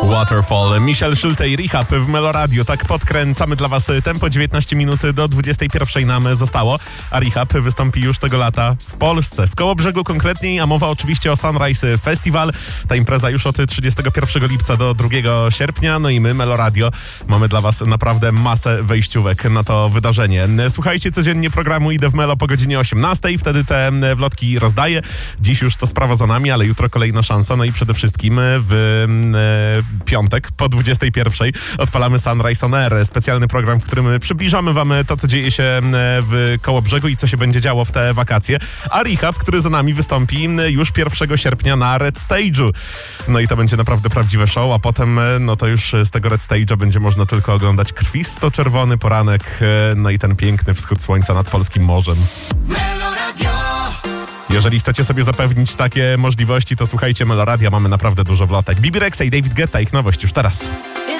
Waterfall, Michel Schulte i Rehab w Meloradio. Tak podkręcamy dla was tempo. 19 minut do 21 nam zostało, a Rehab wystąpi już tego lata w Polsce, w Kołobrzegu konkretniej, a mowa oczywiście o Sunrise Festival. Ta impreza już od 31 lipca do 2 sierpnia, no i my, Meloradio, mamy dla was naprawdę masę wejściówek na to wydarzenie. Słuchajcie codziennie programu Idę w Melo po godzinie 18, wtedy te wlotki rozdaję. Dziś już to sprawa za nami, ale jutro kolejna szansa, no i przede wszystkim w piątek po 21 odpalamy Sunrise on Air, specjalny program, w którym przybliżamy wam to, co dzieje się w Kołobrzegu i co się będzie działo w te wakacje. A Rehab, który za nami wystąpi już 1 sierpnia na Red Stage'u. No i to będzie naprawdę prawdziwe show, a potem no to już z tego Red Stage'a będzie można tylko oglądać krwisto-czerwony poranek, no i ten piękny wschód słońca nad polskim morzem. Jeżeli chcecie sobie zapewnić takie możliwości, to słuchajcie Meloradia, mamy naprawdę dużo wlotek. Bibi Rexha i David Guetta, ich nowość już teraz.